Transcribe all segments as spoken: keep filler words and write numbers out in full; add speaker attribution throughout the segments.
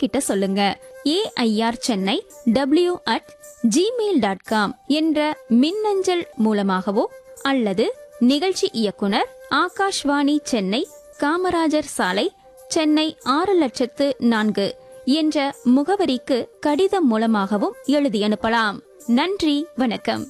Speaker 1: கிட்ட சொல்லுங்க. AIR Chennai W at Gmail dot com என்ற மின்னஞ்சல் மூலமாகவோ அல்லது நிகழ்ச்சி இயக்குனர் ஆகாஷ்வாணி சென்னை, காமராஜர் சாலை, சென்னை ஆறு லட்சத்து நான்கு என்ற முகவரிக்கு கடிதம் மூலமாகவும் எழுதி அனுப்பலாம். நன்றி, வணக்கம்.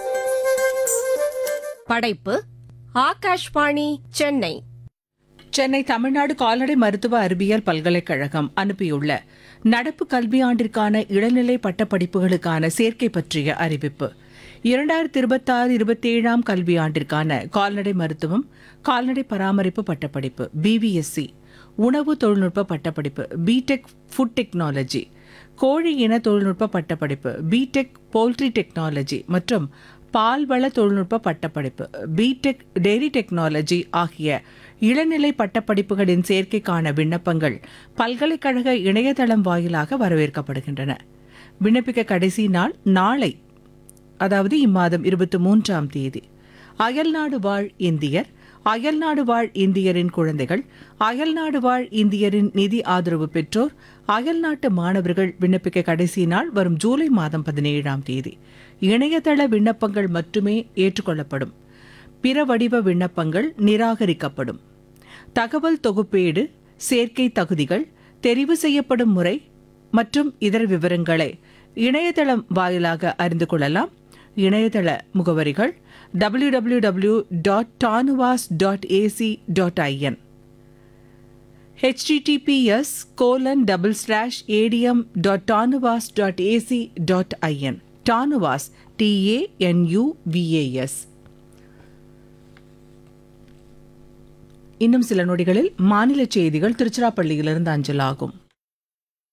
Speaker 2: படைப்பு ஆகாஷ்வாணி சென்னை.
Speaker 3: சென்னை தமிழ்நாடு கால்நடை மருத்துவ அறிவியல் பல்கலைக்கழகம் அனுப்பியுள்ள நடப்பு கல்வியாண்டிற்கான இளநிலை பட்டப்படிப்புகளுக்கான சேர்க்கை பற்றிய அறிவிப்பு. இரண்டாயிரத்தி இருபத்தாறு இருபத்தி ஏழாம் கல்வியாண்டிற்கான கால்நடை மருத்துவம், கால்நடை பராமரிப்பு பட்டப்படிப்பு, பிவிஎஸ்சி, உணவு தொழில்நுட்ப பட்டப்படிப்பு, பிடெக் ஃபுட் டெக்னாலஜி, கோழி இன தொழில்நுட்ப பட்டப்படிப்பு, பிடெக் போல்ட்ரி டெக்னாலஜி மற்றும் பால்வள தொழில்நுட்ப பட்டப்படிப்பு, பிடெக் டெய்ரி டெக்னாலஜி ஆகிய இளநிலை பட்டப்படிப்புகளின் சேர்க்கைக்கான விண்ணப்பங்கள் பல்கலைக்கழக இணையதளம் வாயிலாக வரவேற்கப்படுகின்றன. விண்ணப்பிக்க கடைசி நாள் நாளை, அதாவது இம்மாதம் இருபத்தி மூன்றாம் தேதி. அயல்நாடு வாழ் இந்தியர், அயல்நாடு வாழ் இந்தியரின் குழந்தைகள், அயல்நாடு வாழ் இந்தியரின் நிதி ஆதரவு பெற்றோர், அயல்நாட்டு மாணவர்கள் விண்ணப்பிக்க கடைசி நாள் வரும் ஜூலை மாதம் பதினேழாம் தேதி. இணையதள விண்ணப்பங்கள் மட்டுமே ஏற்றுக்கொள்ளப்படும். பிற வடிவ விண்ணப்பங்கள் நிராகரிக்கப்படும். தகவல் தொகுப்பேடு, சேர்க்கை தகுதிகள், தெரிவு செய்யப்படும் முறை மற்றும் இதர விவரங்களை இணையதளம் வாயிலாக அறிந்து கொள்ளலாம். இணையதள முகவரிகள் W W W dot TANUVAS dot AC dot IN, HTTPS colon double slash ATM dot TANUVAS dot AC dot IN. TANUVAS, TANUVAS. இன்னும் சில நொடிகளில் மாநில செய்திகள் திருச்சிராப்பள்ளியிலிருந்து அஞ்சலாகும்.